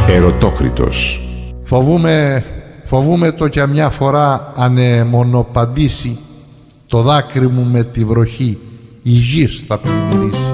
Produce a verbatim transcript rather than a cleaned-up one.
Ερωτόκριτος. Φοβούμαι, φοβούμαι το κι μια φορά ανεμονοπαντήσει, το δάκρυ μου με τη βροχή η γης θα πλημμυρίσει.